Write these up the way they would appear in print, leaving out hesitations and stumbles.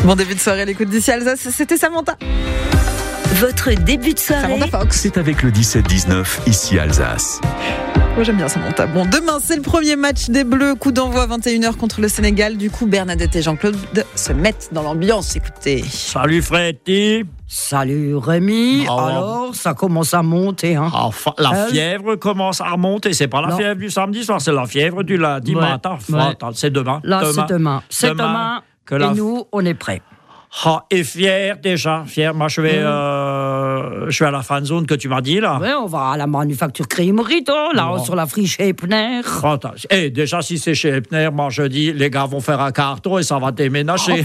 Bon début de soirée, l'écoute d'ici Alsace, c'était Samantha. Votre début de soirée. Samantha Fox. C'est avec le 17-19, ici Alsace. Moi j'aime bien Samantha. Bon, demain c'est le premier match des Bleus, coup d'envoi 21h contre le Sénégal. Du coup, Bernadette et Jean-Claude se mettent dans l'ambiance. Écoutez. Salut Freddy. Salut Rémi. Alors, ça commence à monter. Hein. Enfin, la fièvre commence à remonter. C'est pas la fièvre du samedi soir, c'est la fièvre du lundi matin. Attends, c'est demain. Là, c'est demain. C'est demain. Et nous, on est prêts. Et fier déjà, fier. Moi, je vais à la fan zone que tu m'as dit là. Oui, on va à la manufacture Crémerito, là sur la friche Epner. Et déjà, si c'est chez Epner, moi je dis, les gars vont faire un carton et ça va déménager.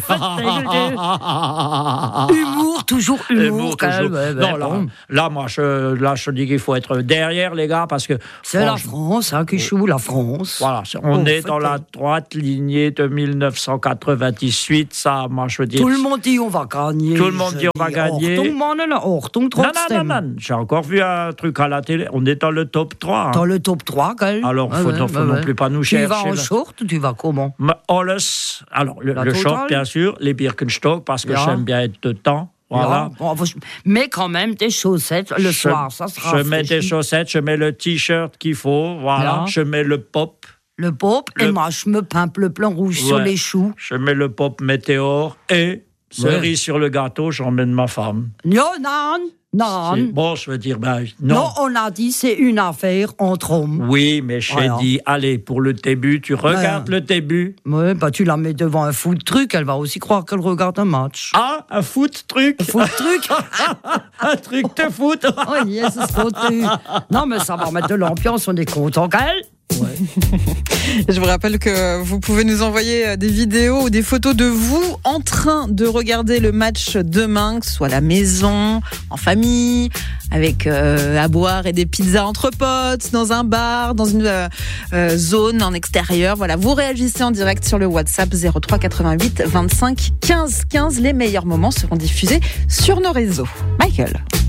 Humour, toujours humour. Là, moi, je dis qu'il faut être derrière les gars parce que c'est la France qui joue, la France. Voilà, on est dans la droite lignée de 1998. Ça, moi, je dis. Tout le monde dit on va gagner. Tout le monde dit on va gagner. Non. J'ai encore vu un truc à la télé. On est dans le top 3. Hein. Dans le top 3, quand même. Alors, il ne faut non plus pas nous chercher. Tu vas en short ou tu vas comment? Alors, le short, bien sûr, les Birkenstock, parce que j'aime bien être de temps. Voilà. Mais quand même, tes chaussettes, le soir, ça sera Je mets des chaussettes, je mets le t-shirt qu'il faut, voilà. Je mets le pop. Le pop, et moi, je me pimpe le plan rouge sur les choux. Je mets le pop météore et cerise sur le gâteau, j'emmène ma femme. Non. Bon, je veux dire, non. Non, on a dit, c'est une affaire entre hommes. Oui, mais j'ai dit, allez, pour le début, tu regardes le début. Oui, tu la mets devant un foot truc, elle va aussi croire qu'elle regarde un match. Ah, un foot truc. Un truc de foot. Oh yes, non, mais ça va mettre de l'ambiance, on est content qu'elle. Ouais. Je vous rappelle que vous pouvez nous envoyer des vidéos ou des photos de vous en train de regarder le match demain, que ce soit à la maison, en famille, avec à boire et des pizzas entre potes, dans un bar, dans une zone en extérieur. Voilà, vous réagissez en direct sur le WhatsApp 03 88 25 15 15. Les meilleurs moments seront diffusés sur nos réseaux. Michael.